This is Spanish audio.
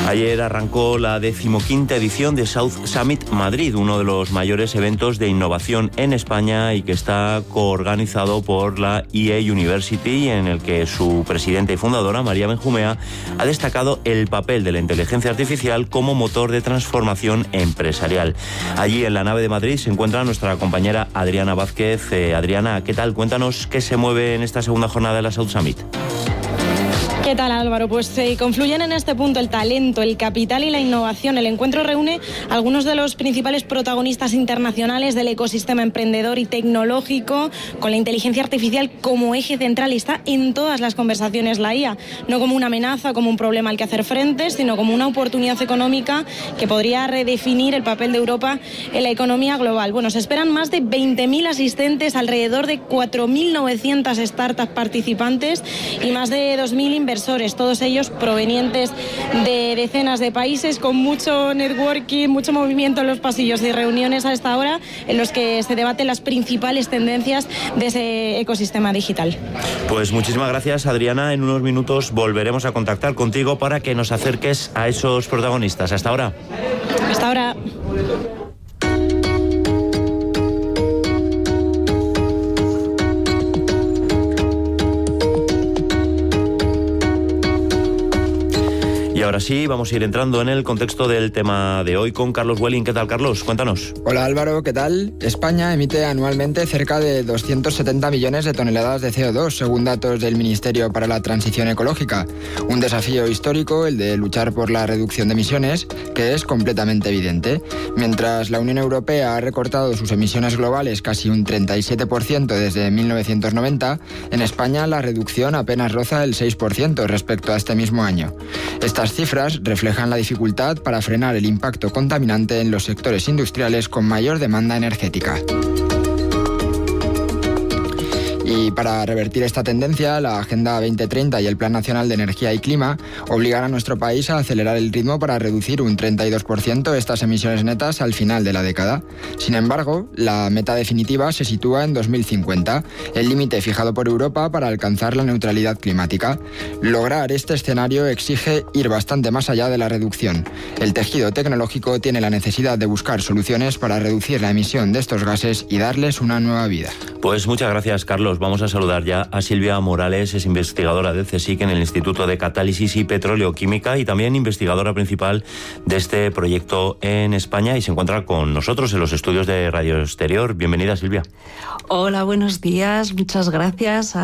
Ayer arrancó la 15ª edición de South Summit Madrid, uno de los mayores eventos de innovación en España y que está coorganizado por la EA University, en el que su presidenta y fundadora, María Benjumea, ha destacado el papel de la inteligencia artificial como motor de transformación empresarial. Allí en la nave de Madrid se encuentra nuestra compañera Adriana Vázquez. Adriana, ¿qué tal? Cuéntanos qué se mueve en esta segunda jornada de la South Summit. ¿Qué tal, Álvaro? Pues confluyen en este punto el talento, el capital y la innovación. El encuentro reúne a algunos de los principales protagonistas internacionales del ecosistema emprendedor y tecnológico, con la inteligencia artificial como eje central, y está en todas las conversaciones la IA, no como una amenaza, como un problema al que hacer frente, sino como una oportunidad económica que podría redefinir el papel de Europa en la economía global. Bueno, se esperan más de 20.000 asistentes, alrededor de 4.900 startups participantes y más de 2.000 inversores, todos ellos provenientes de decenas de países, con mucho networking, mucho movimiento en los pasillos y reuniones a esta hora en los que se debaten las principales tendencias de ese ecosistema digital. Pues muchísimas gracias, Adriana. En unos minutos volveremos a contactar contigo para que nos acerques a esos protagonistas. Hasta ahora. Hasta ahora. Y ahora sí, vamos a ir entrando en el contexto del tema de hoy con Carlos Welling. ¿Qué tal, Carlos? Cuéntanos. Hola, Álvaro, ¿qué tal? España emite anualmente cerca de 270 millones de toneladas de CO2, según datos del Ministerio para la Transición Ecológica. Un desafío histórico, el de luchar por la reducción de emisiones, que es completamente evidente. Mientras la Unión Europea ha recortado sus emisiones globales casi un 37% desde 1990, en España la reducción apenas roza el 6% respecto a este mismo año. Estas cifras reflejan la dificultad para frenar el impacto contaminante en los sectores industriales con mayor demanda energética. Y para revertir esta tendencia, la Agenda 2030 y el Plan Nacional de Energía y Clima obligan a nuestro país a acelerar el ritmo para reducir un 32% estas emisiones netas al final de la década. Sin embargo, la meta definitiva se sitúa en 2050, el límite fijado por Europa para alcanzar la neutralidad climática. Lograr este escenario exige ir bastante más allá de la reducción. El tejido tecnológico tiene la necesidad de buscar soluciones para reducir la emisión de estos gases y darles una nueva vida. Pues muchas gracias, Carlos. Vamos a saludar ya a Silvia Morales, es investigadora del CSIC en el Instituto de Catálisis y Petroleoquímica y también investigadora principal de este proyecto en España, y se encuentra con nosotros en los estudios de Radio Exterior. Bienvenida, Silvia. Hola, buenos días. Muchas gracias